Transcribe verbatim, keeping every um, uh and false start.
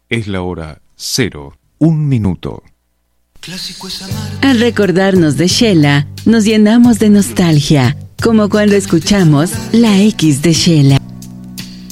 Es la hora cero, un minuto. Al recordarnos de Shela, nos llenamos de nostalgia, como cuando escuchamos La X de Shela.